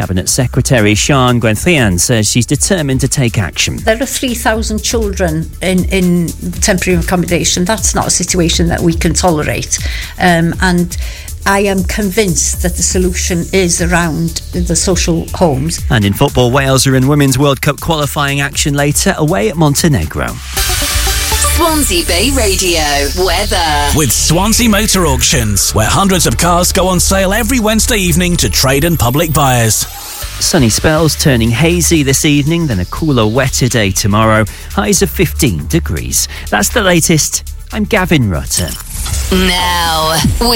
Cabinet Secretary Sian Gwenllian says she's determined to take action. There are 3,000 children in temporary accommodation. That's not a situation that we can tolerate. And I am convinced that the solution is around the social homes. And in football, Wales are in Women's World Cup qualifying action later, away at Montenegro. Swansea Bay Radio weather. With Swansea Motor Auctions, where hundreds of cars go on sale every Wednesday evening to trade and public buyers. Sunny spells turning hazy this evening, then a cooler, wetter day tomorrow. Highs of 15 degrees. That's the latest. I'm Gavin Rutter. Now.